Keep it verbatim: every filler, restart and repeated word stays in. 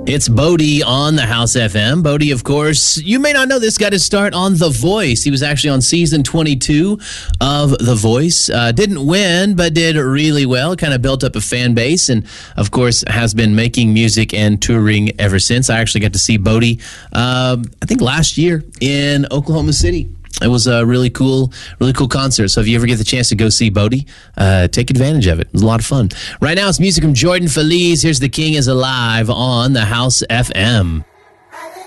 It's Bodie on the House F M. Bodie, of course, you may not know this, got his start on The Voice. He was actually on season twenty-two of The Voice. Uh, didn't win, but did really well. Kind of built up a fan base and, of course, has been making music and touring ever since. I actually got to see Bodie, uh, I think, last year in Oklahoma City. It was a really cool, really cool concert. So if you ever get the chance to go see Bodie, uh, take advantage of it. It was a lot of fun. Right now, it's music from Jordan Feliz. Here's The King is Alive on the House F M.